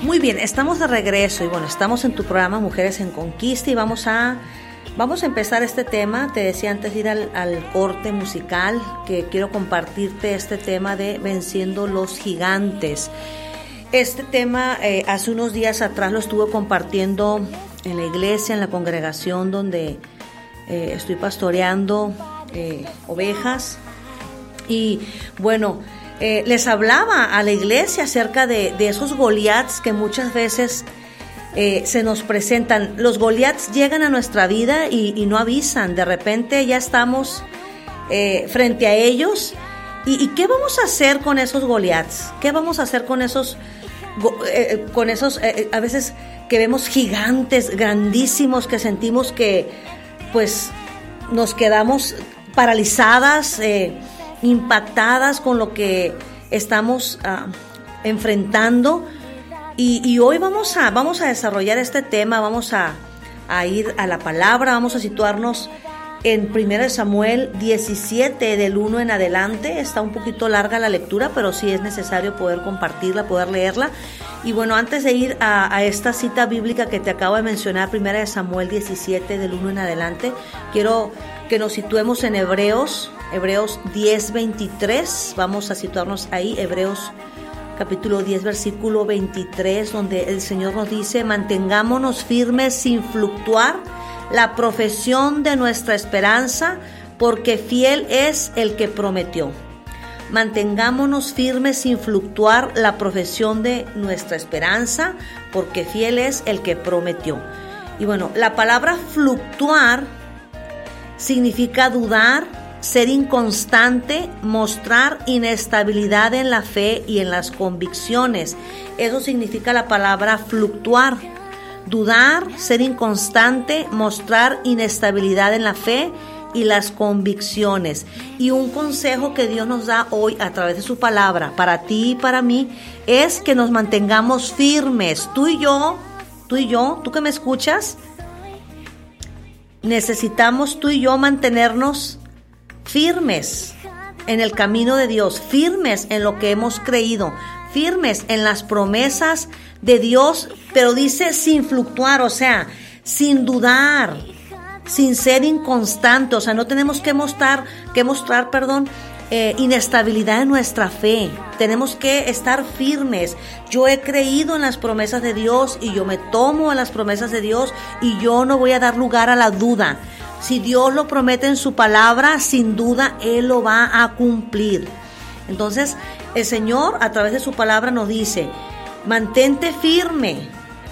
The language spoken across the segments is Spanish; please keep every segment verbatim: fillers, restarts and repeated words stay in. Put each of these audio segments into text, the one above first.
Muy bien, estamos de regreso y bueno, estamos en tu programa Mujeres en Conquista y vamos a vamos a empezar este tema. Te decía antes de ir al, al corte musical que quiero compartirte este tema de venciendo los gigantes. Este tema eh, hace unos días atrás lo estuve compartiendo en la iglesia, en la congregación donde eh, estoy pastoreando eh, ovejas y bueno, Eh, les hablaba a la iglesia acerca de, de esos Goliaths que muchas veces eh, se nos presentan. Los Goliaths llegan a nuestra vida y, y no avisan. De repente ya estamos eh, frente a ellos. ¿Y, ¿Y qué vamos a hacer con esos Goliaths? ¿Qué vamos a hacer con esos, eh, con esos eh, a veces que vemos gigantes grandísimos que sentimos que pues nos quedamos paralizadas, eh, impactadas con lo que estamos uh, enfrentando y, y hoy vamos a vamos a desarrollar este tema, vamos a, a ir a la palabra, vamos a situarnos en primero de Samuel diecisiete del uno en adelante. Está un poquito larga la lectura, pero sí es necesario poder compartirla, poder leerla. Y bueno, antes de ir a, a esta cita bíblica que te acabo de mencionar, primero de Samuel diecisiete del uno en adelante, quiero que nos situemos en Hebreos Hebreos diez veintitrés, vamos a situarnos ahí, Hebreos capítulo diez versículo veintitrés, donde el Señor nos dice: mantengámonos firmes sin fluctuar la profesión de nuestra esperanza, porque fiel es el que prometió. Mantengámonos firmes sin fluctuar la profesión de nuestra esperanza, porque fiel es el que prometió. Y bueno, la palabra fluctuar significa dudar, ser inconstante, mostrar inestabilidad en la fe y en las convicciones. Eso significa la palabra fluctuar. Dudar, ser inconstante, mostrar inestabilidad en la fe y las convicciones. Y un consejo que Dios nos da hoy a través de su palabra, para ti y para mí, es que nos mantengamos firmes. Tú y yo, tú y yo, tú que me escuchas, necesitamos tú y yo mantenernos firmes en el camino de Dios, firmes en lo que hemos creído, firmes en las promesas de Dios, pero dice sin fluctuar, o sea, sin dudar, sin ser inconstante. O sea, no tenemos que mostrar, que mostrar, perdón, eh, inestabilidad en nuestra fe. Tenemos que estar firmes. Yo he creído en las promesas de Dios y yo me tomo a las promesas de Dios y yo no voy a dar lugar a la duda. Si Dios lo promete en su palabra, sin duda Él lo va a cumplir. Entonces, el Señor a través de su palabra nos dice: mantente firme,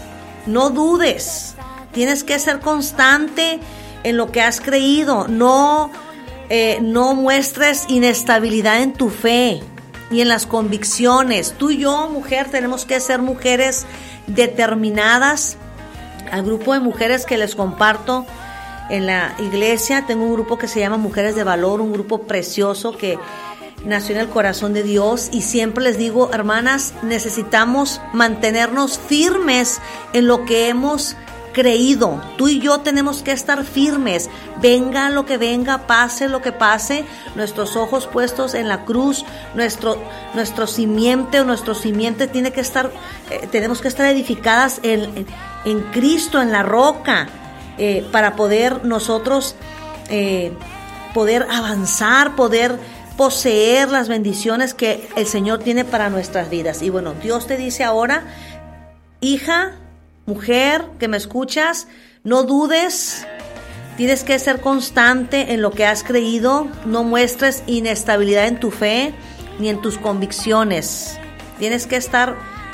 no dudes, tienes que ser constante en lo que has creído, no, eh, no muestres inestabilidad en tu fe y en las convicciones. Tú y yo, mujer, tenemos que ser mujeres determinadas. Al grupo de mujeres que les comparto en la iglesia, tengo un grupo que se llama Mujeres de Valor, un grupo precioso que nació en el corazón de Dios, y siempre les digo, hermanas, necesitamos mantenernos firmes en lo que hemos creído. Tú y yo tenemos que estar firmes, venga lo que venga, pase lo que pase, nuestros ojos puestos en la cruz, nuestro, nuestro simiente o nuestro simiente tiene que estar, eh, tenemos que estar edificadas en, en, en Cristo, en la roca. Eh, para poder nosotros eh, poder avanzar, poder poseer las bendiciones que el Señor tiene para nuestras vidas. Y bueno, Dios te dice ahora, hija, mujer que me escuchas, no dudes, tienes que ser constante en lo que has creído, no muestres inestabilidad en tu fe ni en tus convicciones. Tienes que estar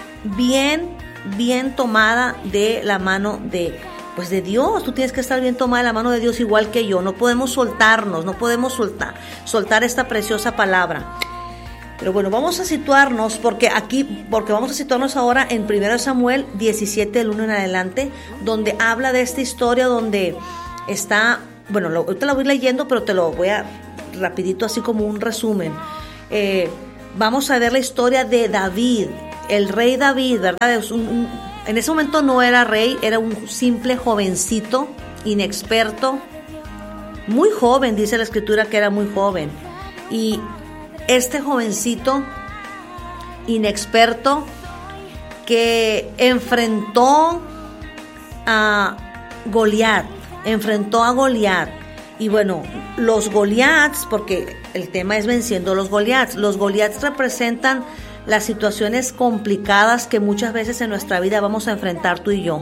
bien, bien tomada de la mano de Pues de Dios. Tú tienes que estar bien tomada de la mano de Dios, igual que yo. No podemos soltarnos, no podemos soltar, soltar esta preciosa palabra. Pero bueno, vamos a situarnos, porque aquí, porque vamos a situarnos ahora en primero de Samuel diecisiete, del uno en adelante, donde habla de esta historia, donde está, bueno, lo, ahorita la voy leyendo, pero te lo voy a rapidito, así como un resumen. Eh, vamos a ver la historia de David, el rey David, ¿verdad? Es un, un En ese momento no era rey, era un simple jovencito, inexperto, muy joven, dice la escritura que era muy joven. Y este jovencito, inexperto, que enfrentó a Goliat, enfrentó a Goliat. Y bueno, los Goliats, porque el tema es venciendo los Goliats. Los Goliats representan las situaciones complicadas que muchas veces en nuestra vida vamos a enfrentar tú y yo.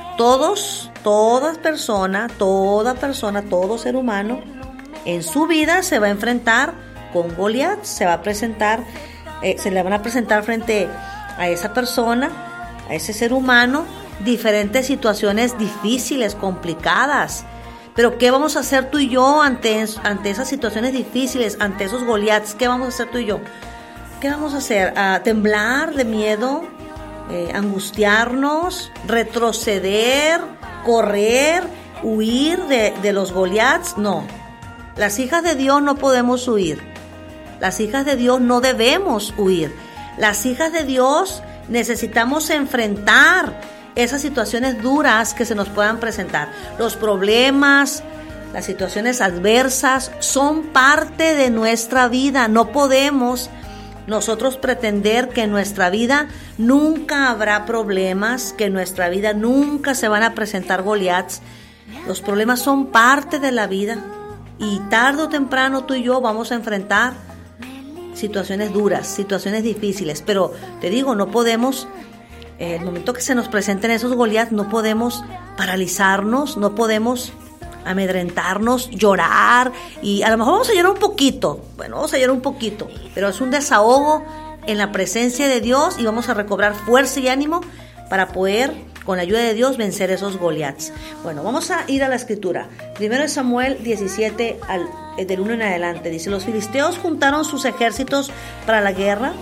Todos, toda persona, toda persona, todo ser humano en su vida se va a enfrentar con Goliat, se va a presentar, eh, se le van a presentar frente a esa persona, a ese ser humano, diferentes situaciones difíciles, complicadas. Pero ¿qué vamos a hacer tú y yo ante, ante esas situaciones difíciles, ante esos Goliaths? ¿Qué vamos a hacer tú y yo? ¿Qué vamos a hacer? ¿A temblar de miedo? Eh, ¿Angustiarnos? ¿Retroceder? ¿Correr? ¿Huir de, de los Goliaths? No. Las hijas de Dios no podemos huir. Las hijas de Dios no debemos huir. Las hijas de Dios necesitamos enfrentar esas situaciones duras que se nos puedan presentar. Los problemas, las situaciones adversas son parte de nuestra vida. No podemos nosotros pretender que en nuestra vida nunca habrá problemas, que en nuestra vida nunca se van a presentar Goliaths. Los problemas son parte de la vida y tarde o temprano tú y yo vamos a enfrentar situaciones duras, situaciones difíciles. Pero te digo, no podemos... En el momento que se nos presenten esos Goliaths, no podemos paralizarnos, no podemos amedrentarnos, llorar, y a lo mejor vamos a llorar un poquito, bueno, vamos a llorar un poquito, pero es un desahogo en la presencia de Dios y vamos a recobrar fuerza y ánimo para poder, con la ayuda de Dios, vencer esos Goliaths. Bueno, vamos a ir a la escritura. Primero Samuel diecisiete, al, del uno en adelante, dice: los filisteos juntaron sus ejércitos para la guerra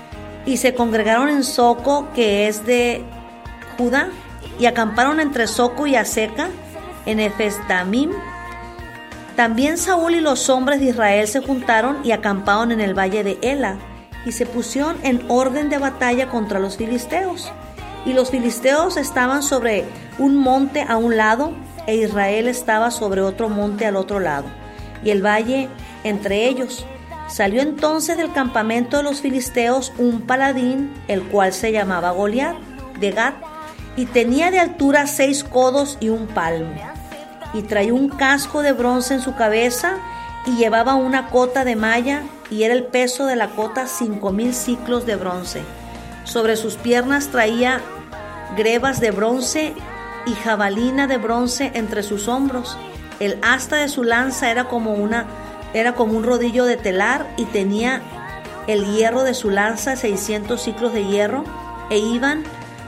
y se congregaron en Soco, que es de Judá, y acamparon entre Soco y Azeca, en Efes-Damim. También Saúl y los hombres de Israel se juntaron y acamparon en el valle de Ela, y se pusieron en orden de batalla contra los filisteos. Y los filisteos estaban sobre un monte a un lado, e Israel estaba sobre otro monte al otro lado, y el valle entre ellos. Salió entonces del campamento de los filisteos un paladín, el cual se llamaba Goliat, de Gat, y tenía de altura seis codos y un palmo, y traía un casco de bronce en su cabeza, y llevaba una cota de malla, y era el peso de la cota cinco mil siclos de bronce. Sobre sus piernas traía grebas de bronce y jabalina de bronce entre sus hombros. El asta de su lanza era como una Era como un rodillo de telar, y tenía el hierro de su lanza seiscientos ciclos de hierro, e iban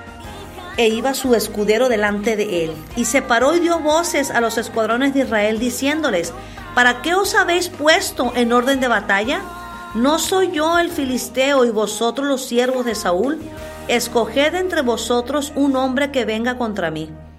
e iba su escudero delante de él. Y se paró y dio voces a los escuadrones de Israel, diciéndoles: ¿para qué os habéis puesto en orden de batalla? ¿No soy yo el filisteo y vosotros los siervos de Saúl? Escoged entre vosotros un hombre que venga contra mí.